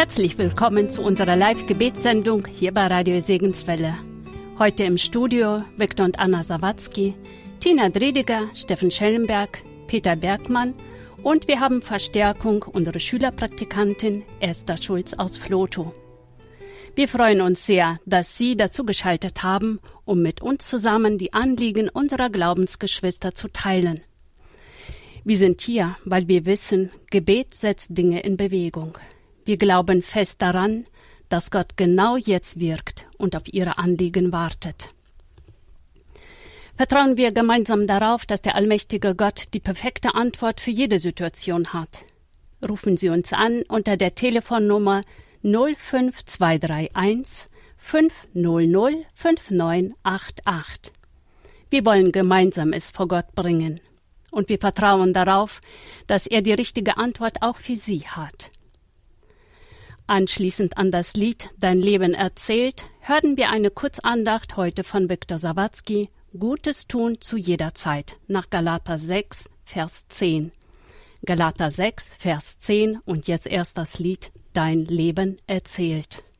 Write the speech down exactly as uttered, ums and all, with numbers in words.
Herzlich willkommen zu unserer Live-Gebetssendung hier bei Radio Segenswelle. Heute im Studio Viktor und Anna Sawatzki, Tina Drediger, Steffen Schellenberg, Peter Bergmann und wir haben Verstärkung unsere Schülerpraktikantin Esther Schulz aus Vlotho. Wir freuen uns sehr, dass Sie dazu geschaltet haben, um mit uns zusammen die Anliegen unserer Glaubensgeschwister zu teilen. Wir sind hier, weil wir wissen, Gebet setzt Dinge in Bewegung. Wir glauben fest daran, dass Gott genau jetzt wirkt und auf Ihre Anliegen wartet. Vertrauen wir gemeinsam darauf, dass der allmächtige Gott die perfekte Antwort für jede Situation hat. Rufen Sie uns an unter der Telefonnummer null fünf zwei drei eins fünf null null fünf neun acht acht. Wir wollen gemeinsam es vor Gott bringen. Und wir vertrauen darauf, dass er die richtige Antwort auch für Sie hat. Anschließend an das Lied Dein Leben erzählt, hören wir eine Kurzandacht heute von Viktor Sawatzki, Gutes tun zu jeder Zeit, nach Galater sechs, Vers zehn. Galater sechs, Vers zehn und jetzt erst das Lied Dein Leben erzählt.